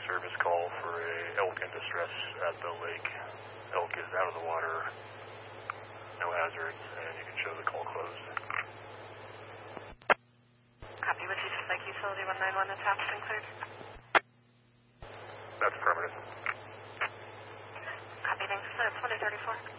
service call for a elk in distress at the lake. Elk is out of the water, no hazards, and you can show the call closed. Copy. Would you just like utility 191 attached and cleared? That's permanent. Copy. Thanks. 2034.